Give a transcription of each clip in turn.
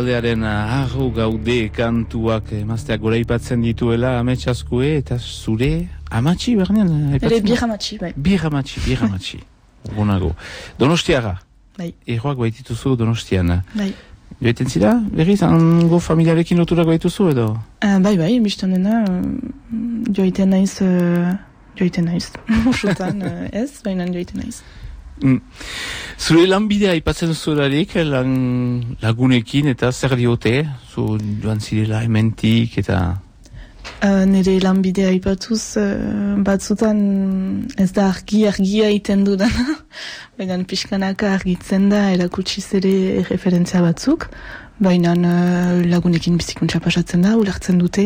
Taldearen Harro Gaude kantuak emazteak gora ipatzen dituela Amets Azkue eta zure amatxi bernean? Ere Birramatxi, bai. Birramatxi. Bonago. Donostiara? Bai. Erroak baitituzu Donostian? Bai. Joeten zira? Berriz, hango familiarekin loturak baituzu edo? Bai, biztan dena, joiten naiz, usutan ez, baina joiten naiz. Zure lanbidea ipatzen zurarik lagunekin eta zer diote? Zu joan zirela hementik eta... Nire lanbidea ipatuz batzutan ez da argia iten dudana, baina pixkanaka argitzen da erakutsi zere referentzia batzuk, baina lagunekin bizikuntza pasatzen da, ulertzen dute,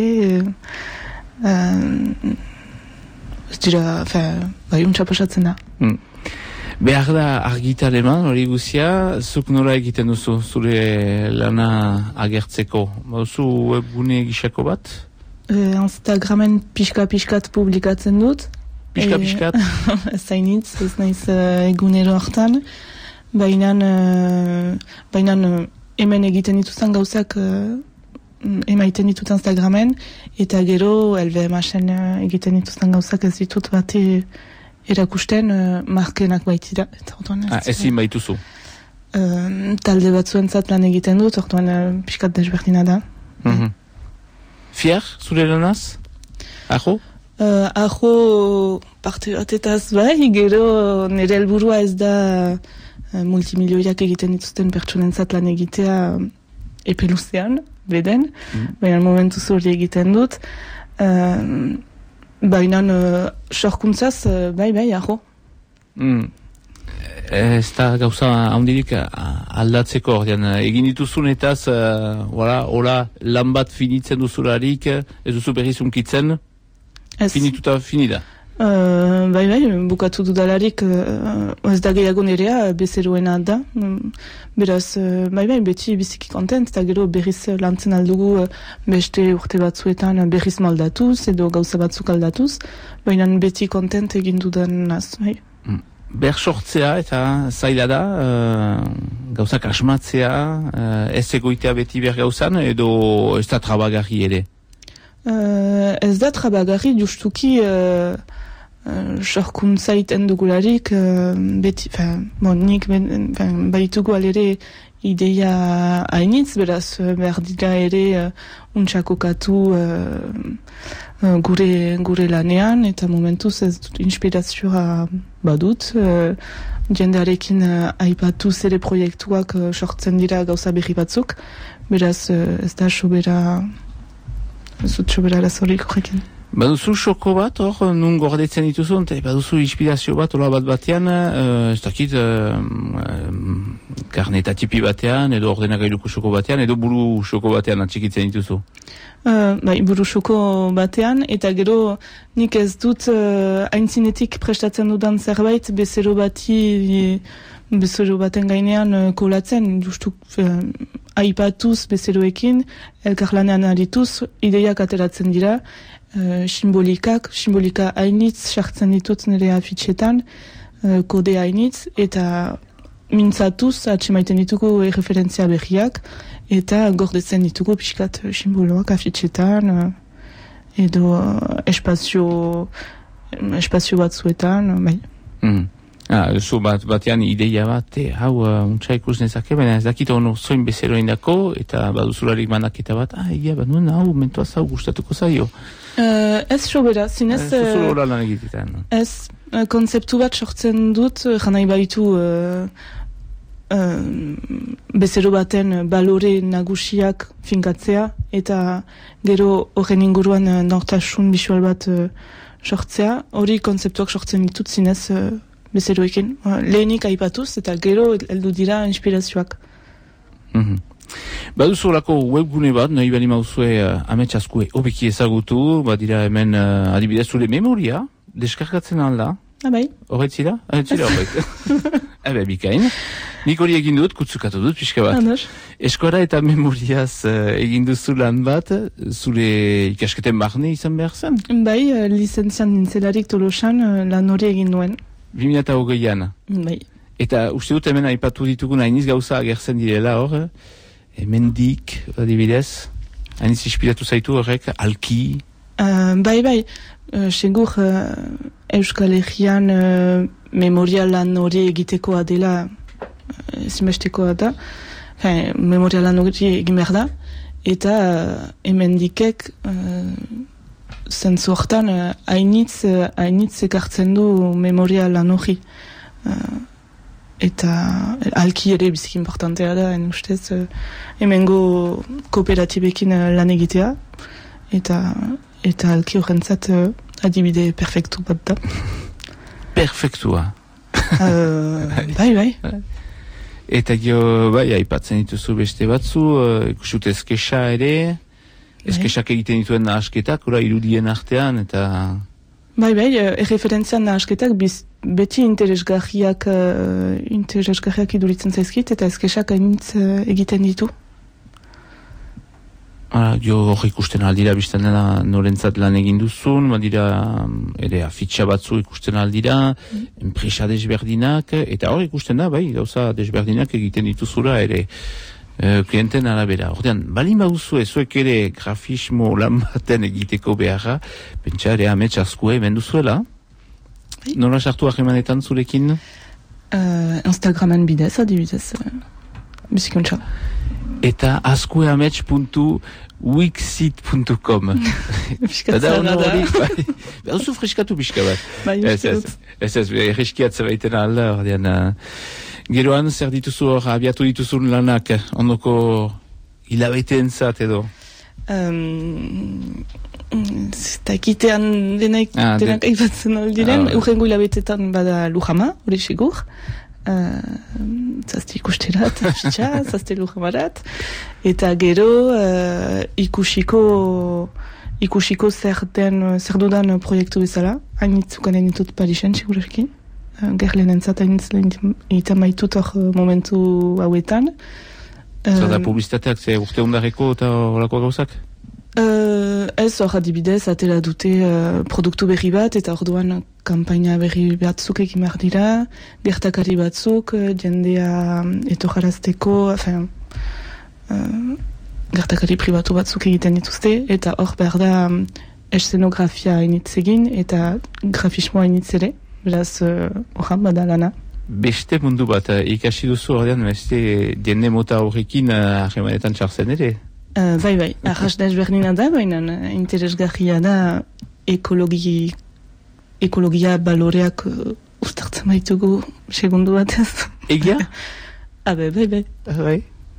ez dira, bai, untsa pasatzen da. Behar da argitaleman, hori guzia, zuk nola egiten duzu zure lana agertzeko? Bauzu webgune gisako bat? Instagramen pixka-pixkat publikatzen dut. Pixka-pixkat? Ez zainitz, ez naiz egunero hartan. Baina hemen egiten dituzten gauzak emaiten ditut Instagramen, eta gero LVMHen egiten dituzten gauzak ez ditut bate erakusten markenak baitira. Ezin baituzu? Talde batzuentzat lan egiten dut, orduan pixkat desberdina da. Fier, zure lanaz? Ajo? Ajo parte batetaz bai, gero nire helburua ez da multimilioiak egiten dituzten pertsonentzat lan egitea epeluzean, beden, baina momentuz hori egiten dut. Baina sorkuntzaz, bai, ajo. Ez da gauza handirik aldatzeko, egin dituzunetaz, hola, lan bat finitzen duzularik, ez duzu berriz unkitzen, finituta finida. Bai, bukatu dudalarik, ez da gehiago nerea, bezeroena da. Beraz, bai, beti biziki kontent, eta gero berriz lantzen aldugu beste urte batzuetan berriz maldatuz, edo gauza batzuk aldatuz, baina beti kontent egin dudan naz, bai. Ber sortzea eta zaila da, gauzak asmatzea, ez egoitea beti ber gauzan, edo ez da trabagarri ere? Ez da trabagarri, justuki sorkuntza iten dugularik, beti, nik baitugu alere ideia hainitz, beraz behar dira ere untsakokatu gure lanean, eta momentuz ez dut inspirazioa badut. Jendearekin aipatu zere proiektuak sortzen dira gauza berri batzuk, beraz ez da sobera lazorik horrekin. Baduzu xoko bat, hor, nun gordetzen dituzun, eta baduzu inspirazio bat, hola batean, ez dakit, karneta tipi batean, edo ordenagailuko xoko batean, edo buru xoko batean atxikitzen dituzu? Bai, buru xoko batean, eta gero nik ez dut aintzinetik prestatzen dudan zerbait, bezero baten gainean kolatzen, justu aipatuz bezeroekin, elkarlanean arituz, ideiak ateratzen dira, simbolika hainitz sartzen ditut nire afitxetan, kode hainitz, eta mintzatuz atxemaiten ditugu referentzia berriak, eta gordetzen ditugu pixkat simboloak afitxetan, edo espazio batzuetan, bai. Zu batean ideia bat, hau untsa ikus nezake, baina ez dakit ono zoin bezeroen dako, eta baduzularik manaketa bat, egia bat nuen hau, mentuaz hau gustatuko zaio. Ez sobera, zinez... Zuzula hola lan egitetan. Ez, konzeptu bat sortzen dut, janai baitu bezero baten balore nagusiak finkatzea, eta gero horren inguruan nortasun bisual bat sortzea, hori konzeptuak sortzen ditut zinez bezeroekin. Lehenik aipatuz, eta gero heldu dira inspirazioak. Baduzu olako webgune bat, nahi bali mauzue Amets Azkue hobeki ezagutu, badira hemen adibidez zure memoria, deskargatzen alda. Bai. Horretzira? Horret. Bikain. Nik hori egin dut, kutsukatu dut, pixka bat. Eskora eta memoriaz egin duzu lan bat, zure ikasketen barne izan behar zen? Bai, lizentzian nintzelarik Tolosan lan hori egin duen. 2020an. Bai. Eta uste dut hemen aipatu ditugun hainiz gauza agertzen direla hor, Hemendik, adibidez, hainitz inspiratu zaitu horrek, alki? Bai, segur Euskal Herrian memoria lan hori egitekoa dela, ezinbestekoa da, memoria lan hori egin behar da, eta hemendikek zentzu hortan hainitz ekartzen du memoria lan hori. Eta alki ere biziki importantea da, ustez hemengo kooperatibekin lan egitea, eta alki horrentzat adibide perfektu bat da. Perfektua? Bai. Eta aipatzen dituzu beste batzu, ikusut ezkesa ere, ezkesak egiten dituen nahasketak, irudien artean, eta... Bai, erreferentzian nahasketak beti interesgarriak iduritzen zaizkit, eta ezkesak hainitz egiten ditu. Hor ikusten aldira bizten dena norentzat lan egin duzun, badira ere afitxa batzu ikusten aldira, enpresa desberdinak, eta hor ikusten da, gauza desberdinak egiten dituzura ere klienten arabera. Ordean, balin baduzu ezuek ere grafismo lan baten egiteko beharra, pentsa ere amets askue hemen duzuela? Nola sartu ahemanetan zurekin? Instagramen bidez, adibidez, bizikontxa. Eta askueamets.wixit.com Fiskatzen da. Hauzu friskatu pixka bat. Ez, erreskiatzen baiten alda, ordean... Geroan, zer dituzu hor, abiatu dituzun lanak, ondoko hilabeteen zat edo? Ztakitean denak aipatzen aldiren, urrengo hilabetetan bada Lujama, hori sigur. Zazte ikusterat, zazte Lujamarat. Eta gero ikusiko zer dudan proiektu bezala, hainitzukan ditut Parisen, sigurarki. Gerlen entzat egiten baitut hor momentu hauetan. Zer da publizitateak, ze urte undareko eta horako gauzak? Ez hor adibidez, atela dute produktu berri bat, eta orduan kampaina berri batzuk egin behar dira, gertakari batzuk, jendea etorrarazteko, gertakari pribatu batzuk egiten dituzte, eta hor behar da eszenografia hainitz egin, eta grafismoa hainitz ere. Beraz, horren bada lana. Beste mundu bat, ikasi duzu ordean, beste jende mota horrekin ahemanetan txartzen ere? Bai, arras desberdina da, baina interesgarria da ekologia baloreak ustartzen baitugu segundu batez. Egia? Bai.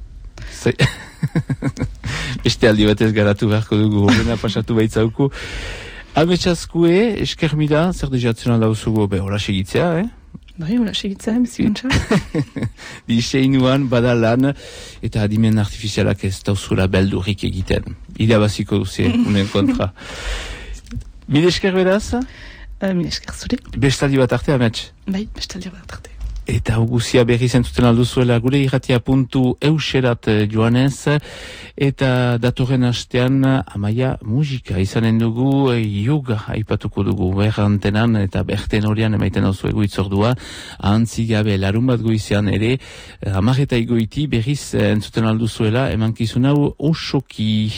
Beste aldi batez garatu beharko dugu, horrena pasatu baitzauku. Ametsaskue, eskermida, zer dejatzen aldauzugu, hola segitzea, Bai, hola segitzea, bizikontxa. Diseinuan bada lan, eta adimen artifizialak ez dauzula beldurrik egiten. Irabaziko duzie, unen kontra. Mil esker beraz? Mil esker zure. Bestaldi bat arte, amets? Bai, bestaldi bat arte. Eta auguzia berri zentzuten alduzuela gure irratia.euserat joanez, eta datorren hastean Amaia musika izanen dugu, yoga aipatuko dugu berrantenan eta berten horian emaiten oso egoitzordua, ahantzi gabe larun bat goizean ere, amarreta egoiti berriz entzuten alduzuela, emankizun hau osoki.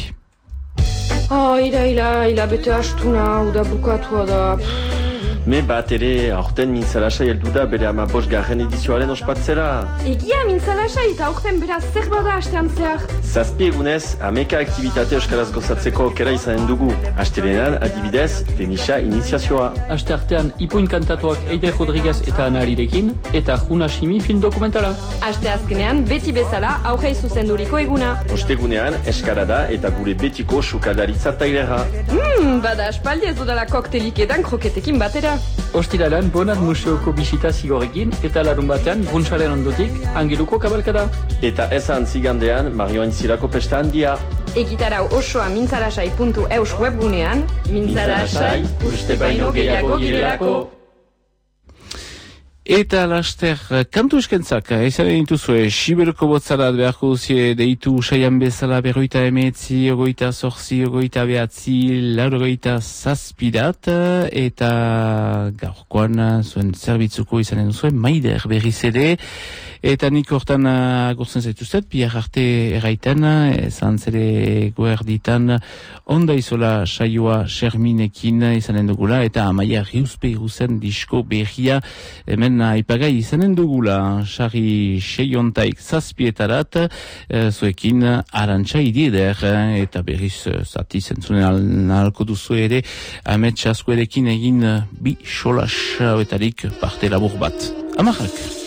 Ila bete astuna, uda bukatua da... Me bat ere, aurten mintzalasai heldu da bere 15. edizioaren ospatzera. Egia mintzalasai eta aurten beraz zer bada astean zehar. 7 egunez, 11 aktibitate euskaraz gozatzeko aukera izanen dugu. Astelenan, adibidez, tenisa iniziazioa. Aste artean, ipuin kantatuak Eider Rodriguez eta Anarirekin, eta Juna Shimi film dokumentala. Aste azkenean, beti bezala, aurrei zuzenduriko eguna. Ostegunean, eskarada eta gure betiko sukadaritza tailera. Bada aspaldi ez dudala koktelik edan kroketekin batera. Ostiralan, Bonat Museoko bisita zigorekin, eta larun batean, Bruntsaren ondotik, Angeluko kabalkada. Eta ezan zigandean, Mario Aintzirako pesta handia. Egitarau osoa mintzalasai.eus webgunean, mintzalasai, uste baino gehiago girelako. Eta laster, kantu eskentzak, izanen dituzue, Sibelko botzalat beharko duzie deitu saian bezala 59, 28, 29, 87, eta gaurkoan zuen zerbitzuko izanen duzue, Maider berriz ere, eta nik hortan agurtzen zaituztet, bihar arte erraiten, ezan zere guerditan, onda izola saioa Xerminekin izanen dugula, eta Amaia Riuzpe iruzen disko berria, hemen aipagai izanen dugula, Sarri Seiontaik zazpietarat, zuekin Arantxa Idieder, eta berriz zati zentzunen alko duzu ere, Amet Txaskuerekin egin bi solas hauetarik parte labur bat. Amarrak!